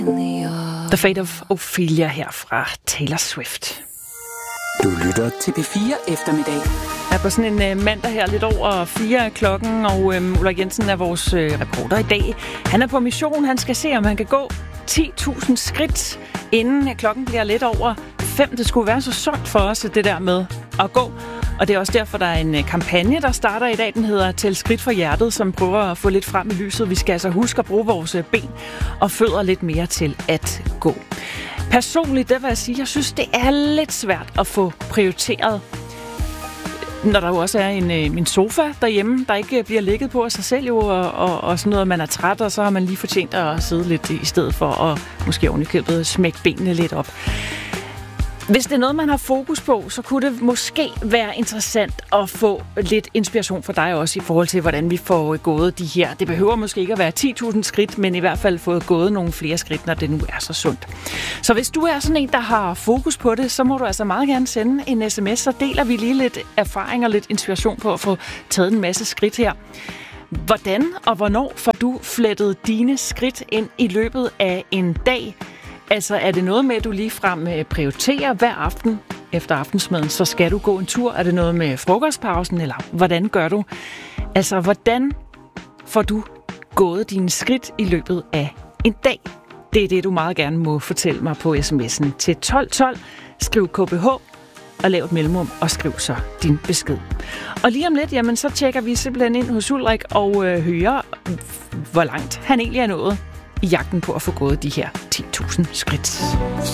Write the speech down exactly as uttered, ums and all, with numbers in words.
The Fate of Ophelia her fra Taylor Swift. Du lytter til P fire Eftermiddag. Jeg er på sådan en uh, mandag her lidt over fire af klokken, og um, Ulrik Jensen er vores uh, reporter i dag. Han er på mission. Han skal se, om han kan gå ti tusind skridt, inden klokken bliver lidt over fem. Det skulle være så sundt for os, det der med at gå. Og det er også derfor, der er en kampagne, der starter i dag. Den hedder Tæl skridt for hjertet, som prøver at få lidt frem i lyset. Vi skal altså huske at bruge vores ben og fødder lidt mere til at gå. Personligt, det vil jeg sige, jeg synes, det er lidt svært at få prioriteret, når der jo også er en, en sofa derhjemme, der ikke bliver ligget på af sig selv jo, og, og, og sådan noget, man er træt, og så har man lige fortjent at sidde lidt i stedet for at måske ovenikøbet smække benene lidt op. Hvis det er noget, man har fokus på, så kunne det måske være interessant at få lidt inspiration fra dig også i forhold til, hvordan vi får gået de her. Det behøver måske ikke at være ti tusind skridt, men i hvert fald fået gået nogle flere skridt, når det nu er så sundt. Så hvis du er sådan en, der har fokus på det, så må du altså meget gerne sende en sms, så deler vi lige lidt erfaring og lidt inspiration på at få taget en masse skridt her. Hvordan og hvornår får du flettet dine skridt ind i løbet af en dag? Altså, er det noget med, at du ligefrem prioriterer hver aften efter aftensmaden, så skal du gå en tur? Er det noget med frokostpausen, eller hvordan gør du? Altså, hvordan får du gået dine skridt i løbet af en dag? Det er det, du meget gerne må fortælle mig på sms'en til tolv tolv. Skriv K B H og lav et mellemrum, og skriv så din besked. Og lige om lidt, jamen, så tjekker vi simpelthen ind hos Ulrik og øh, hører, hvor langt han egentlig er nået i jagten på at få gået de her ti tusind skridt.